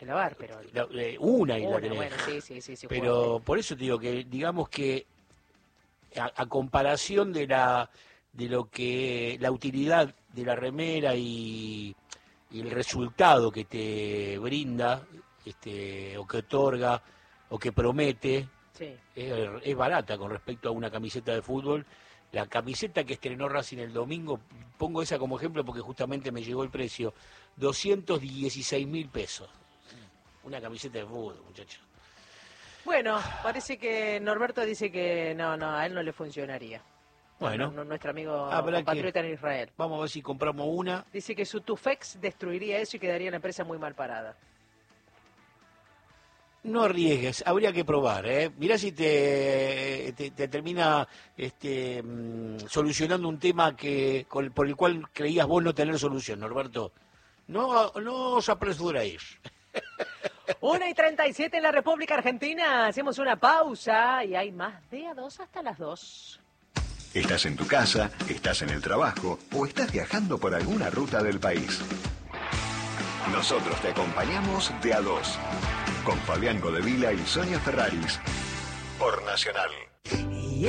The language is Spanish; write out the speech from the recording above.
que lavar, pero... Una y la Una, tenés. bueno, sí. Pero jugó. por eso te digo que, digamos que a comparación de lo que la utilidad de la remera y el resultado que te brinda, o que otorga, o que promete, Sí. es barata con respecto a una camiseta de fútbol. La camiseta que estrenó Racing el domingo, pongo esa como ejemplo porque justamente me llegó el precio, 216.000 pesos. Una camiseta de fútbol, muchachos. Bueno, parece que Norberto dice que no, a él no le funcionaría. Bueno, Nuestro amigo habrá compatriota en Israel. Vamos a ver si compramos una. Dice que su Tufex destruiría eso y quedaría la empresa muy mal parada. No arriesgues, habría que probar, ¿eh? Mirá si te termina solucionando un tema por el cual creías vos no tener solución, Norberto. No os apresuréis. 1:37 en la República Argentina. Hacemos una pausa y hay más de A2 hasta las 2. Estás en tu casa, estás en el trabajo o estás viajando por alguna ruta del país. Nosotros te acompañamos de A2 con Fabián Godevila y Sonia Ferraris por Nacional.